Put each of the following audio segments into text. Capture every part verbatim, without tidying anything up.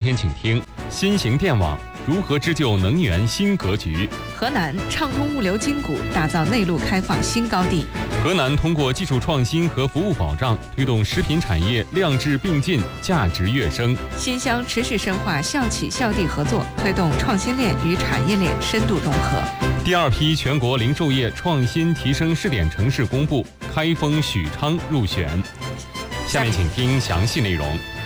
天请听：新型电网如何织就能源新格局？ 河南畅通物流筋骨，打造内陆开放新高地。 河南通过技术创新和服务保障，推动食品产业量质并进，价值跃升。 新乡持续深化校企校地合作，推动创新链与产业链深度融合。 第二批全国零售业创新提升试点城市公布，开封、许昌入选。下面请听详细内容。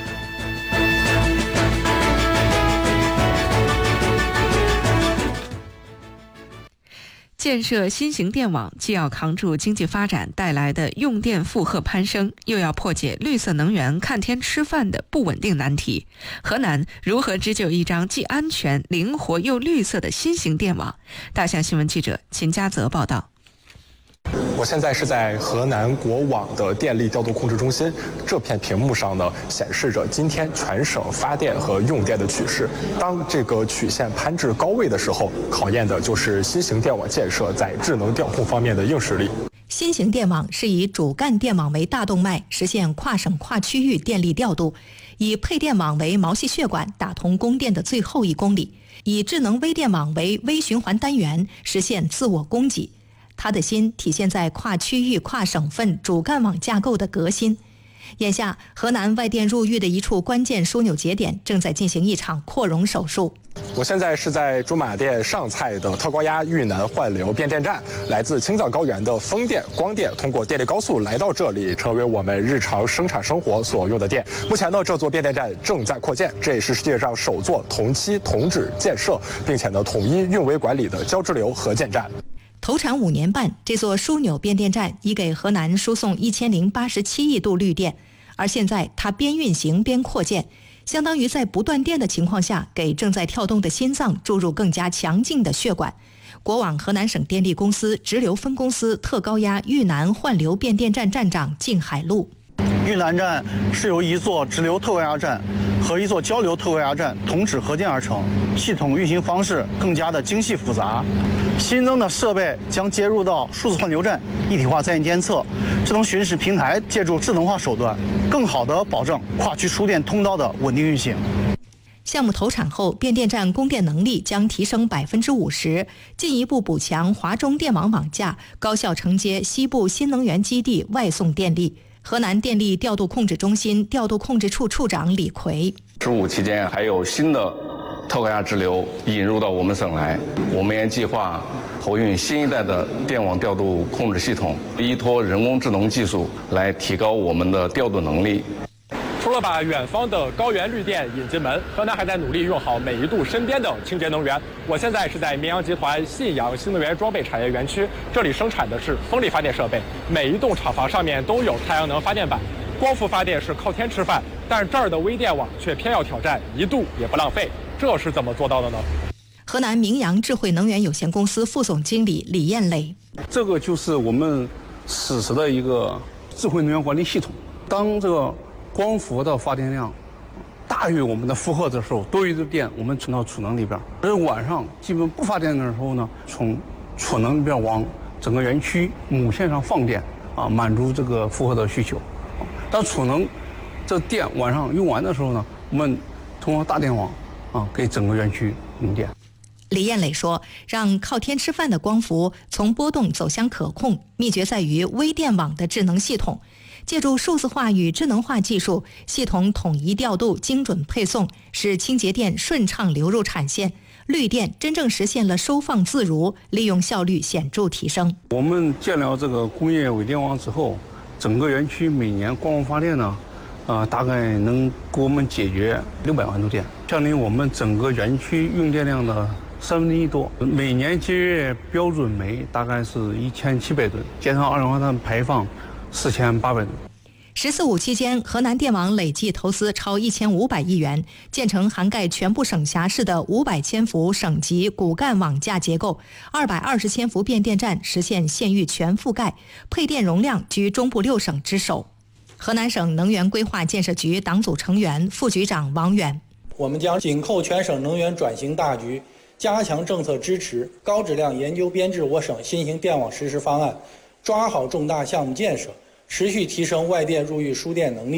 建设新型电网，既要扛住经济发展带来的用电负荷攀升，又要破解绿色能源看天吃饭的不稳定难题。河南如何织就一张既安全、灵活又绿色的新型电网？大象新闻记者秦佳泽报道。 我现在是在河南国网的电力调度控制中心，这片屏幕上呢显示着今天全省发电和用电的趋势。当这个曲线攀至高位的时候，考验的就是新型电网建设在智能调控方面的硬实力。 新型电网是以主干电网为大动脉，实现跨省跨区域电力调度；以配电网为毛细血管，打通供电的最后一公里；以智能微电网为微循环单元，实现自我供给。它的新体现在跨区域、跨省份主干网架构的革新。眼下，河南外电入域的一处关键枢纽节点正在进行一场扩容手术。 我现在是在驻马店上蔡的特高压豫南换流变电站，来自青藏高原的风电、光电通过电力高速来到这里，成为我们日常生产生活所用的电。目前呢，这座变电站正在扩建，这也是世界上首座同期同址建设，并且呢统一运维管理的交支流核建站。 投产五年半，这座枢纽变电站已给河南输送一千零八十七亿度绿电，而现在它边运行边扩建，相当于在不断电的情况下，给正在跳动的心脏注入更加强劲的血管。国网河南省电力公司直流分公司特高压豫南换流变电站站长靳海路。 豫南站是由一座直流特高压站和一座交流特高压站同址合建而成，系统运行方式更加的精细复杂。新增的设备将接入到数字换流站、一体化在线监测、智能巡视平台，借助智能化手段，更好地保证跨区输电通道的稳定运行。 项目投产后，变电站供电能力将提升百分之五十，进一步补强华中电网网架，高效承接西部新能源基地外送电力。河南电力调度控制中心调度控制处处长李奎： 十五期间还有新的特高压支流引入到我们省来，我们也计划投运新一代的电网调度控制系统，依托人工智能技术来提高我们的调度能力。 除了把远方的高原绿电引进门，河南还在努力用好每一度身边的清洁能源。我现在是在绵阳集团信阳新能源装备产业园区，这里生产的是风力发电设备，每一栋厂房上面都有太阳能发电板。光伏发电是靠天吃饭，但是这儿的微电网却偏要挑战一度也不浪费，这是怎么做到的呢？ 河南明阳智慧能源有限公司副总经理李艳磊： 这个就是我们此时的一个智慧能源管理系统。当这个光伏的发电量大于我们的负荷的时候，多余的电我们存到储能里边，而晚上基本不发电的时候呢，从储能里边往整个园区母线上放电啊，满足这个负荷的需求。当储能这电晚上用完的时候呢，我们通过大电网啊给整个园区供电。 李艳磊说，让靠天吃饭的光伏从波动走向可控，秘诀在于微电网的智能系统。借助数字化与智能化技术，系统统一调度、精准配送，使清洁电顺畅流入产线，绿电真正实现了收放自如，利用效率显著提升。 我们建了这个工业微电网之后，整个园区每年光伏发电呢，呃，大概能给我们解决六百万度电，相当于我们整个园区用电量的三分之一多。每年节约标准煤大概是一千七百吨，减少二氧化碳排放四千八百吨。 十四五期间，河南电网累计投资超一千五百亿元，建成涵盖全部省辖市的五百千伏省级骨干网架结构，二百二十千伏变电站实现县域全覆盖，配电容量居中部六省之首。河南省能源规划建设局党组成员、副局长王远： 我们将紧扣全省能源转型大局，加强政策支持，高质量研究编制我省新型电网实施方案，抓好重大项目建设，持续提升外电入域输电能力，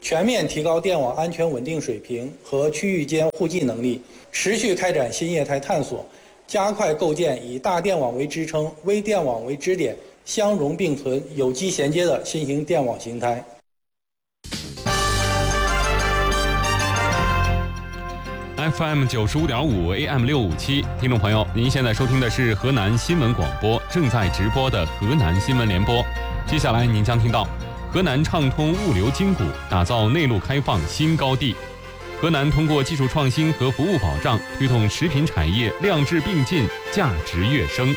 全面提高电网安全稳定水平和区域间互济能力，持续开展新业态探索，加快构建以大电网为支撑、微电网为支点、相容并存、有机衔接的新型电网形态。 F M 九十五点五 A M 六五七，听众朋友，您现在收听的是河南新闻广播正在直播的河南新闻联播。接下来您将听到河南畅通物流筋骨，打造内陆开放新高地。河南通过技术创新和服务保障，推动食品产业量质并进，价值跃升。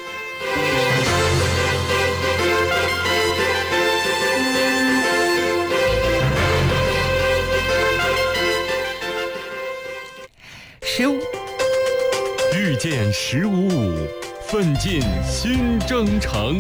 十五遇见十五五，奋进新征程。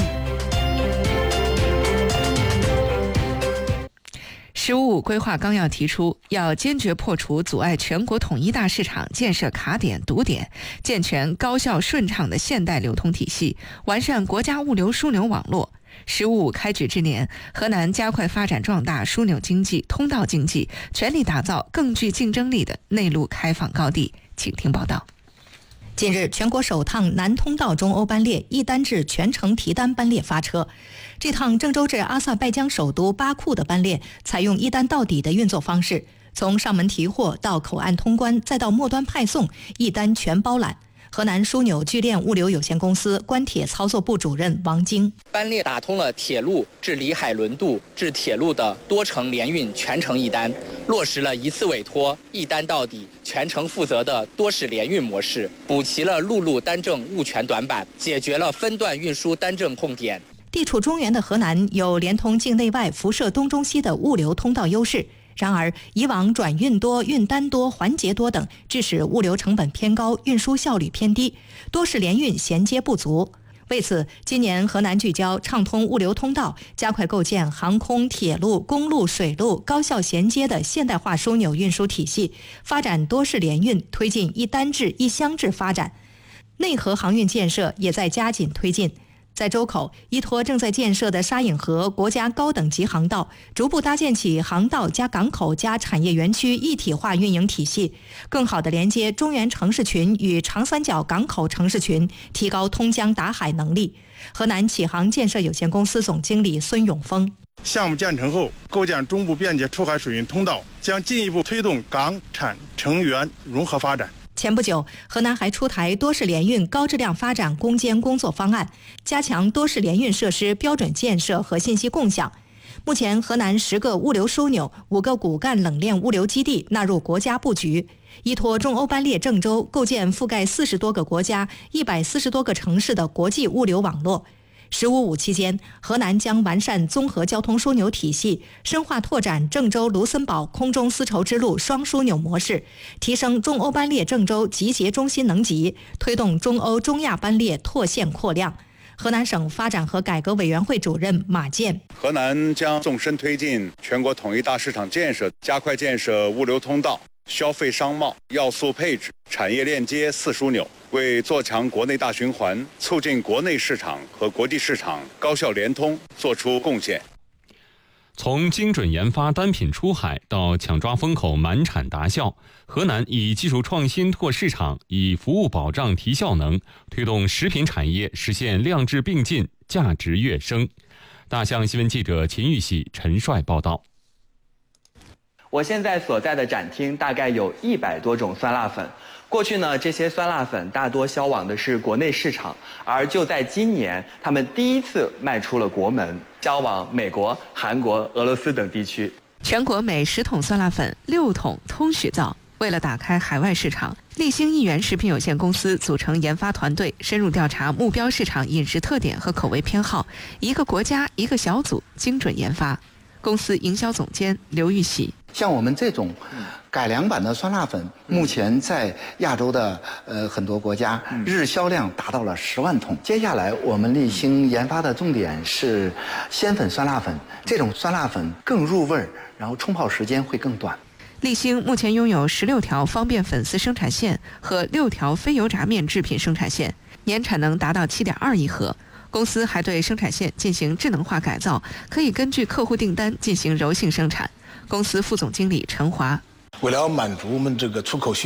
十五五规划纲要提出，要坚决破除阻碍全国统一大市场建设卡点堵点，健全高效顺畅的现代流通体系，完善国家物流枢纽网络。十五五开局之年，河南加快发展壮大枢纽经济、通道经济，全力打造更具竞争力的内陆开放高地。请听报道。 近日，全国首趟南通道中欧班列一单至全程提单班列发车。这趟郑州至阿塞拜疆首都巴库的班列采用一单到底的运作方式，从上门提货到口岸通关，再到末端派送，一单全包揽。河南枢纽聚链物流有限公司关铁操作部主任王晶： 班列打通了铁路至里海轮渡至铁路的多程联运全程一单，落实了一次委托一单到底全程负责的多式联运模式，补齐了陆路单证物权短板，解决了分段运输单证痛点。 地处中原的河南有连通境内外、辐射东中西的物流通道优势。然而，以往转运多、运单多、环节多等，致使物流成本偏高，运输效率偏低，多式联运衔接不足。为此，今年河南聚焦畅通物流通道，加快构建航空、铁路、公路、水路高效衔接的现代化枢纽运输体系，发展多式联运，推进一单制、一箱制发展。内河航运建设也在加紧推进。在周口，依托正在建设的沙引河国家高等级航道，逐步搭建起航道加港口加产业园区一体化运营体系，更好地连接中原城市群与长三角港口城市群，提高通江达海能力。河南启航建设有限公司总经理孙永峰： 项目建成后，构建中部便捷出海水运通道，将进一步推动港产城园融合发展。 前不久，河南还出台多式联运高质量发展攻坚工作方案，加强多式联运设施标准建设和信息共享。目前，河南十个物流枢纽、五个骨干冷链物流基地纳入国家布局，依托中欧班列郑州，构建覆盖四十多个国家、一百四十多个城市的国际物流网络。十五五期间，河南将完善综合交通枢纽体系，深化拓展郑州卢森堡空中丝绸之路双枢纽模式，提升中欧班列郑州集结中心能级，推动中欧中亚班列拓线扩量。河南省发展和改革委员会主任马健： 河南将纵深推进全国统一大市场建设，加快建设物流通道、消费商贸、要素配置、产业链接四枢纽，为做强国内大循环、促进国内市场和国际市场高效联通做出贡献。 从精准研发单品出海到抢抓风口满产达效，河南以技术创新拓市场，以服务保障提效能，推动食品产业实现量质并进、价值跃升。大象新闻记者秦玉喜、陈帅报道。 我现在所在的展厅大概有一百多种酸辣粉。过去呢，这些酸辣粉大多销往的是国内市场，而就在今年，他们第一次迈出了国门，销往美国、韩国、俄罗斯等地区。 全国每十桶酸辣粉六桶通许造。为了打开海外市场，立新一元食品有限公司组成研发团队，深入调查目标市场饮食特点和口味偏好，一个国家一个小组精准研发。公司营销总监刘玉喜： 像我们这种改良版的酸辣粉，目前在亚洲的呃很多国家日销量达到了十万桶。接下来我们立新研发的重点是鲜粉酸辣粉，这种酸辣粉更入味儿，然后冲泡时间会更短。 立新目前拥有十六条方便粉丝生产线和六条非油炸面制品生产线，年产能达到七点二亿盒。公司还对生产线进行智能化改造，可以根据客户订单进行柔性生产。 公司副总经理陈华。 为了满足我们这个出口需